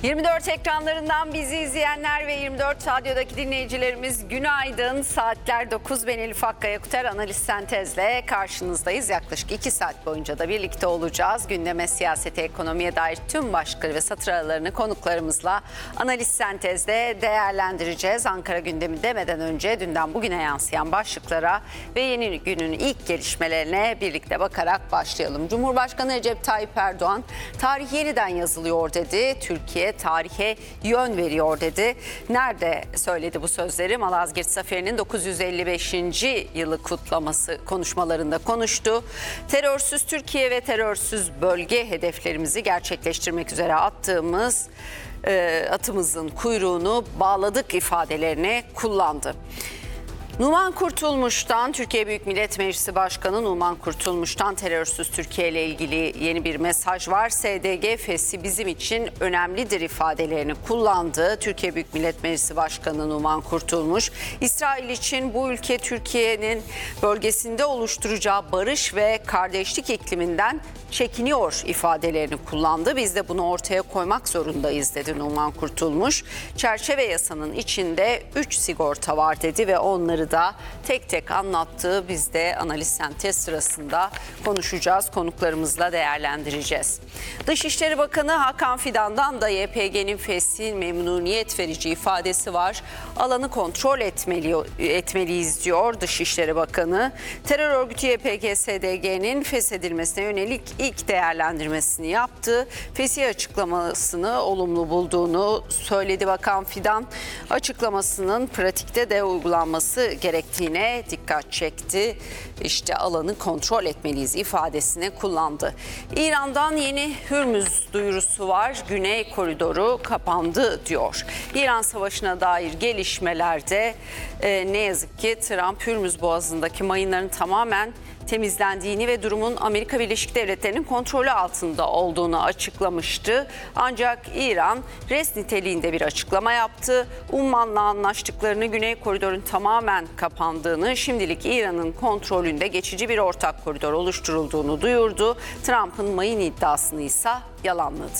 24 ekranlarından bizi izleyenler ve 24 Radyo'daki dinleyicilerimiz günaydın. Saatler 9, ben Elif Akkaya Kuter, Analiz Sentez'le karşınızdayız. Yaklaşık 2 saat boyunca da birlikte olacağız. Gündeme, siyasete, ekonomiye dair tüm başlıkları ve satır aralarını konuklarımızla Analiz Sentez'de değerlendireceğiz. Ankara gündemi demeden önce dünden bugüne yansıyan başlıklara ve yeni günün ilk gelişmelerine birlikte bakarak başlayalım. Cumhurbaşkanı Recep Tayyip Erdoğan, tarih yeniden yazılıyor dedi. Türkiye tarihe yön veriyor dedi. Nerede söyledi bu sözleri? Malazgirt Zaferi'nin 955. yılı kutlaması konuşmalarında konuştu. Terörsüz Türkiye ve terörsüz bölge hedeflerimizi gerçekleştirmek üzere atımızın kuyruğunu bağladık ifadelerini kullandı. Numan Kurtulmuş'tan, Türkiye Büyük Millet Meclisi Başkanı Numan Kurtulmuş'tan terörsüz Türkiye ile ilgili yeni bir mesaj var. SDG fesi bizim için önemlidir ifadelerini kullandı. Türkiye Büyük Millet Meclisi Başkanı Numan Kurtulmuş, İsrail için bu ülke Türkiye'nin bölgesinde oluşturacağı barış ve kardeşlik ikliminden çekiniyor ifadelerini kullandı. Biz de bunu ortaya koymak zorundayız dedi Numan Kurtulmuş. Çerçeve yasanın içinde 3 sigorta var dedi ve onları da tek tek anlattı. Biz de analiz sentez sırasında konuşacağız, konuklarımızla değerlendireceğiz. Dışişleri Bakanı Hakan Fidan'dan da YPG'nin fesli memnuniyet verici ifadesi var. Alanı kontrol etmeliyiz diyor Dışişleri Bakanı. Terör örgütü YPG-SDG'nin feshedilmesine yönelik ilk değerlendirmesini yaptı. Fesih açıklamasını olumlu bulduğunu söyledi Bakan Fidan. Açıklamasının pratikte de uygulanması gerektiğine dikkat çekti. İşte alanı kontrol etmeliyiz ifadesini kullandı. İran'dan yeni Hürmüz duyurusu var. Güney koridoru kapandı diyor. İran Savaşı'na dair gelişmelerde ne yazık ki Trump Hürmüz Boğazı'ndaki mayınların tamamen temizlendiğini ve durumun Amerika Birleşik Devletleri'nin kontrolü altında olduğunu açıklamıştı. Ancak İran rest niteliğinde bir açıklama yaptı. Umman'la anlaştıklarını, Güney Koridor'un tamamen kapandığını, şimdilik İran'ın kontrolünde geçici bir ortak koridor oluşturulduğunu duyurdu. Trump'ın mayın iddiasını ise yalanladı.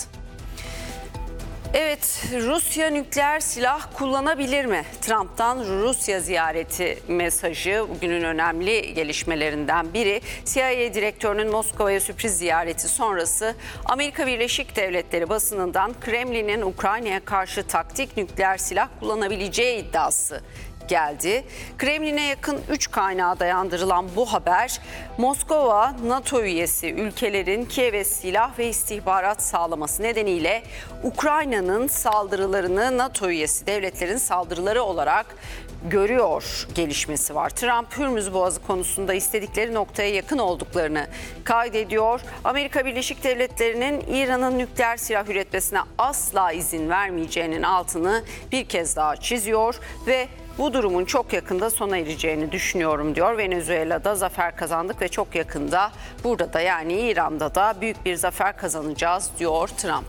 Evet, Rusya nükleer silah kullanabilir mi? Trump'tan Rusya ziyareti mesajı bugünün önemli gelişmelerinden biri. CIA direktörünün Moskova'ya sürpriz ziyareti sonrası Amerika Birleşik Devletleri basınından Kremlin'in Ukrayna'ya karşı taktik nükleer silah kullanabileceği iddiası geldi. Kremlin'e yakın 3 kaynağa dayandırılan bu haber, Moskova, NATO üyesi ülkelerin Kiev'e silah ve istihbarat sağlaması nedeniyle Ukrayna'nın saldırılarını NATO üyesi devletlerin saldırıları olarak görüyor gelişmesi var. Trump, Hürmüz Boğazı konusunda istedikleri noktaya yakın olduklarını kaydediyor. Amerika Birleşik Devletleri'nin İran'ın nükleer silah üretmesine asla izin vermeyeceğinin altını bir kez daha çiziyor ve bu durumun çok yakında sona ereceğini düşünüyorum diyor. Venezuela'da zafer kazandık ve çok yakında burada da, yani İran'da da büyük bir zafer kazanacağız diyor Trump.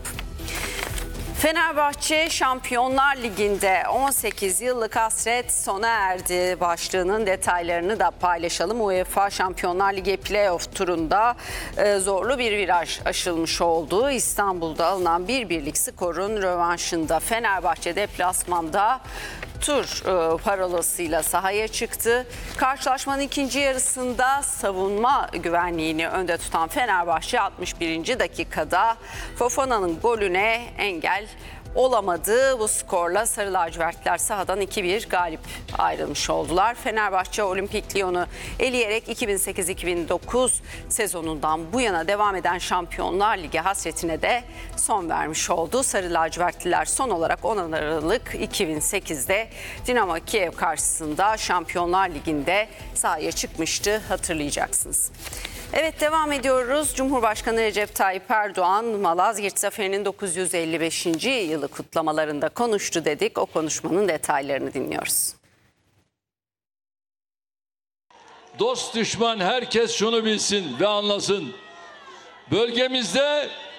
Fenerbahçe Şampiyonlar Ligi'nde 18 yıllık hasret sona erdi. Başlığının detaylarını da paylaşalım. UEFA Şampiyonlar Ligi playoff turunda zorlu bir viraj aşılmış oldu. İstanbul'da alınan 1-1'lik skorun rövanşında Fenerbahçe deplasmanda tur parolasıyla sahaya çıktı. Karşılaşmanın ikinci yarısında savunma güvenliğini önde tutan Fenerbahçe 61. dakikada Fofana'nın golüne engel olamadı. Bu skorla Sarı Lacivertler sahadan 2-1 galip ayrılmış oldular. Fenerbahçe Olimpik Lyon'u eleyerek 2008-2009 sezonundan bu yana devam eden Şampiyonlar Ligi hasretine de son vermiş oldu. Sarı Lacivertliler son olarak 10 Aralık 2008'de Dinamo Kiev karşısında Şampiyonlar Ligi'nde sahaya çıkmıştı, hatırlayacaksınız. Evet, devam ediyoruz. Cumhurbaşkanı Recep Tayyip Erdoğan, Malazgirt Zaferi'nin 955. yılı kutlamalarında konuştu dedik. O konuşmanın detaylarını dinliyoruz. Dost düşman herkes şunu bilsin ve anlasın. Bölgemizde